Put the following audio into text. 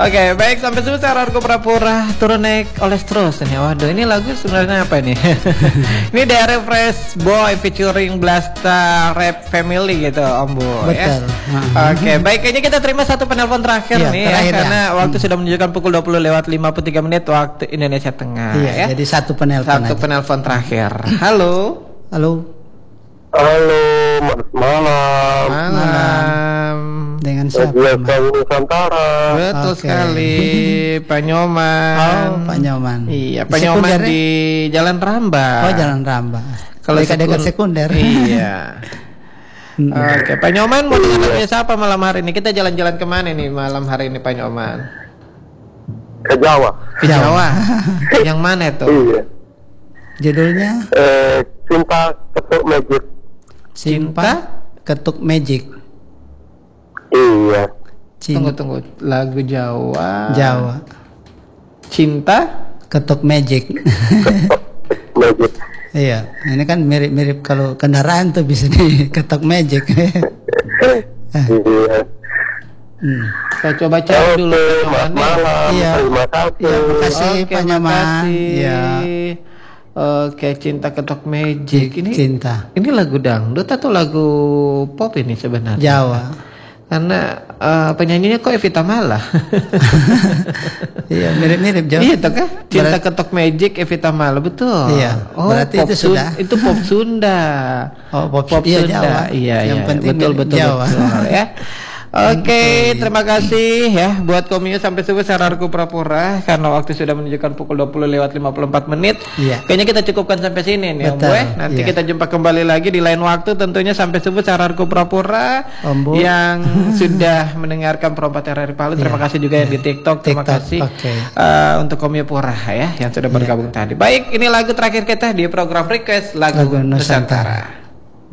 Oke, baik, sampai susah Rarko Prapura turun naik oles terus nih. Waduh, ini lagu sebenarnya apa ini? Ini dari Fresh Boy featuring Blasta Rap Family gitu, Om Boy. Betul. Ya? Oke, baik, kayaknya kita terima satu penelpon terakhir nih terakhir ya, karena waktu sudah menunjukkan pukul 20:53 waktu Indonesia Tengah. Iya, ya. jadi satu penelpon terakhir. Halo. Halo. Malam. Malam. Dengan siapa? Nusantara. Betul sekali, Pak Nyoman. Oh, Pak Nyoman. Iya, Pak Nyoman di Jalan Ramba. Oh, Jalan Ramba. Kalau dekat sekunder. Iya. Oke, Pak Nyoman mau dengar siapa malam hari ini? Kita jalan-jalan kemana nih malam hari ini, Pak Nyoman? Ke Jawa. Ke Jawa. Yang mana tuh? Iya. Judulnya? Cinta Ketuk Magic. Cinta Ketuk Magic. Iya. Tunggu. Lagu Jawa. Cinta Ketuk Magic. Magic. Iya, ini kan mirip-mirip kalau kendaraan tuh bisa diketok Magic. Iya. Saya coba cari dulu. Malam. Iya. Terima kasih. Iya, makasih Pak Nyoman. Iya. Oke, Cinta Ketok Magic ini. Cinta. Ini lagu dangdut atau lagu pop ini sebenarnya? Jawa. Karena penyanyinya kok Evita Mala. Iya, mirip-mirip Jawa. Iya, kan? Cinta Ketok Magic Evita Mala, betul. Iya. Oh, berarti itu sudah. Itu pop Sunda. Oh, pop Sunda. Jawa. Iya, Yang penting betul Jawa. ya. Oke, terima kasih ya buat Komio sampai subuh Sararku Prapura karena waktu sudah menunjukkan pukul 20:54. Iya. Kayaknya kita cukupkan sampai sini nih, Om Betul, Boy. Nanti iya. kita jumpa kembali lagi di lain waktu tentunya sampai subuh Sararku Prapura yang sudah mendengarkan Perompak RRI Palu. Terima kasih juga yang di TikTok. Terima kasih untuk Komio Pura ya yang sudah bergabung tadi. Baik, ini lagu terakhir kita di program Request Lagu Nusantara.